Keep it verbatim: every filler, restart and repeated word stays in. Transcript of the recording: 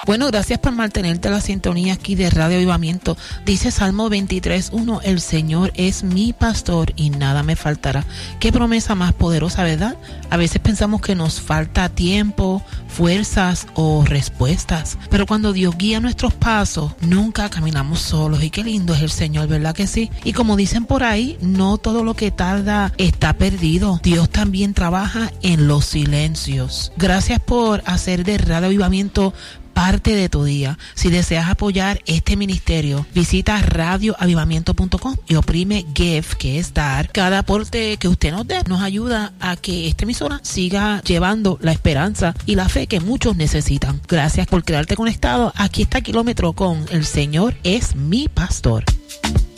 Bueno, gracias por mantenerte la sintonía aquí de Radio Avivamiento. Dice Salmo veintitrés uno, el Señor es mi pastor y nada me faltará. Qué promesa más poderosa, ¿verdad? A veces pensamos que nos falta tiempo, fuerzas o respuestas, pero cuando Dios guía nuestros pasos, nunca caminamos solos. Y qué lindo es el Señor, ¿verdad que sí? Y como dicen por ahí, no todo lo que tarda está perdido. Dios también trabaja en los silencios. Gracias por hacer de Radio Avivamiento parte de tu día. Si deseas apoyar este ministerio, visita radio avivamiento punto com y oprime Give, que es dar. Cada aporte que usted nos dé nos ayuda a que esta emisora siga llevando la esperanza y la fe que muchos necesitan. Gracias por quedarte conectado. Aquí está Kilómetro con El Señor es mi pastor.